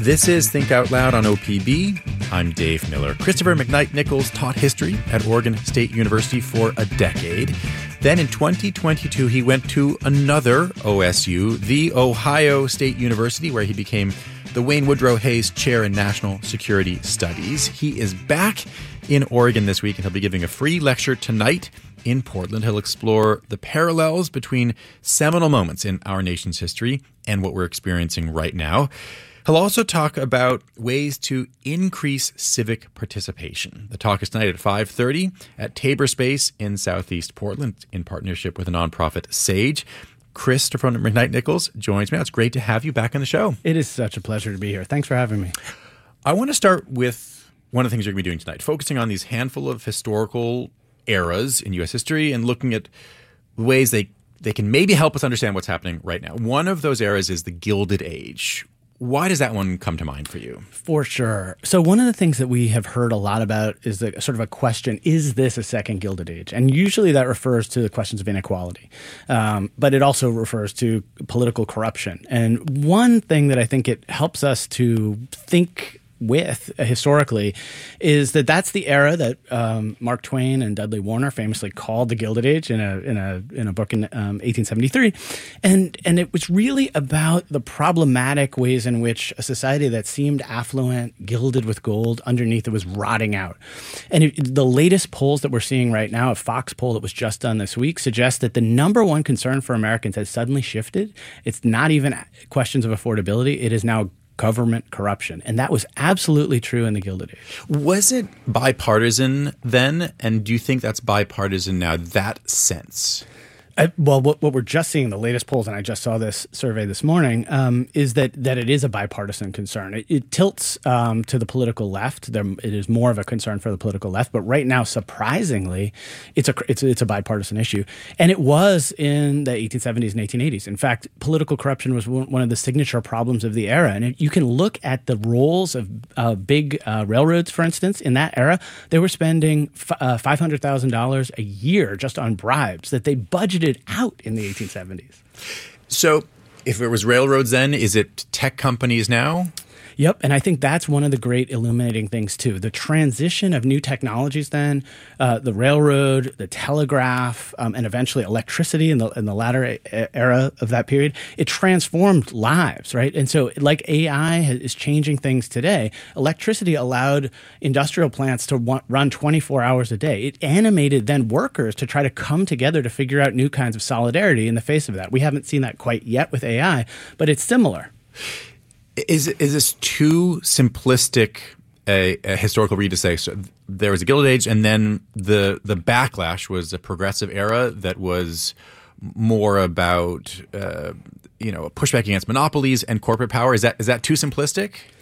This is Think Out Loud on OPB. I'm Dave Miller. Christopher McKnight Nichols taught history at Oregon State University for a decade. Then in 2022, he went to another OSU, the Ohio State University, where he became the Wayne Woodrow Hayes Chair in National Security Studies. He is back in Oregon this week, and he'll be giving a free lecture tonight in Portland. He'll explore the parallels between seminal moments in our nation's history and what we're experiencing right now. He'll also talk about ways to increase civic participation. The talk is tonight at 5:30 at Tabor Space in Southeast Portland in partnership with the nonprofit SAGE. Christopher McKnight Nichols joins me. It's great to have you back on the show. It is such a pleasure to be here. Thanks for having me. I want to start with one of the things you're going to be doing tonight, focusing on these handful of historical eras in U.S. history and looking at ways they can maybe help us understand what's happening right now. One of those eras is the Gilded Age. Why does that one come to mind for you? For sure. So one of the things that we have heard a lot about is the sort of a question, is this a second Gilded Age? And usually that refers to the questions of inequality. But it also refers to political corruption. And one thing that I think it helps us to think with historically is that that's the era that Mark Twain and Dudley Warner famously called the Gilded Age in a book in 1873, and it was really about the problematic ways in which a society that seemed affluent, gilded with gold, underneath it was rotting out. And the latest polls that we're seeing right now, a Fox poll that was just done this week, suggests that the number one concern for Americans has suddenly shifted. It's not even questions of affordability; it is now government corruption. And that was absolutely true in the Gilded Age. Was it bipartisan then? And do you think that's bipartisan now, that sense? Well, what we're just seeing, the latest polls, and I just saw this survey this morning, is that it is a bipartisan concern. It tilts to the political left. It is more of a concern for the political left. But right now, surprisingly, it's a bipartisan issue. And it was in the 1870s and 1880s. In fact, political corruption was one of the signature problems of the era. And you can look at the roles of big railroads, for instance, in that era. They were spending $500,000 a year just on bribes that they budgeted out in the 1870s. So if it was railroads then, is it tech companies now? Yep, and I think that's one of the great illuminating things, too. The transition of new technologies then, the railroad, the telegraph, and eventually electricity in the latter era of that period, it transformed lives, right? And so like AI is changing things today, electricity allowed industrial plants to run 24 hours a day. It animated then workers to try to come together to figure out new kinds of solidarity in the face of that. We haven't seen that quite yet with AI, but it's similar. Is this too simplistic a historical read to say so there was a Gilded Age and then the backlash was a progressive era that was more about a pushback against monopolies and corporate power? Is that too simplistic?